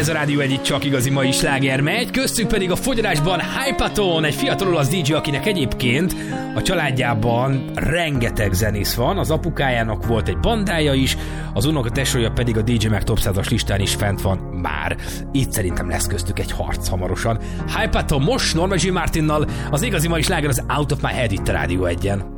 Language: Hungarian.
ez a Rádió Egy, csak igazi mai sláger megy, köztük pedig a fogyarásban Hypaton, egy fiatal olasz DJ, akinek egyébként a családjában rengeteg zenész van, az apukájának volt egy bandája is, az unokatesója pedig a DJ Mag Top 100-as listán is fent van már. Itt szerintem lesz köztük egy harc hamarosan. Hypaton most Norma Jean Martinnal, az igazi mai sláger az Out of My Head itt a Rádió Egyen.